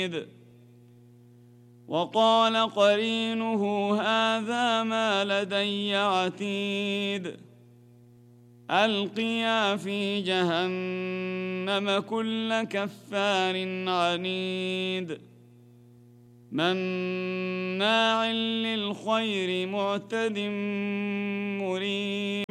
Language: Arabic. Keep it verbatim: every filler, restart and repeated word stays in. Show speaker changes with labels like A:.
A: عتيد وقال قرينه هذا ما لدي عتيد ألقيا في جهنم كل كفار عنيد مناع للخير معتد مريب